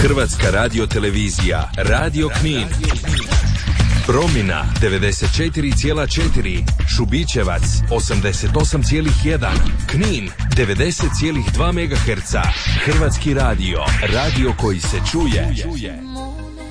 Hrvatska radiotelevizija, Radio Knin. Promina 94,4, Šubićevac 88,1, Knin 90,2 MHz. Hrvatski radio, radio koji se čuje.